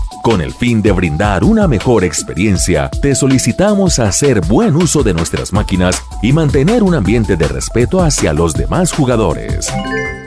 Con el fin de brindar una mejor experiencia, te solicitamos hacer buen uso de nuestras máquinas y mantener un ambiente de respeto hacia los demás jugadores.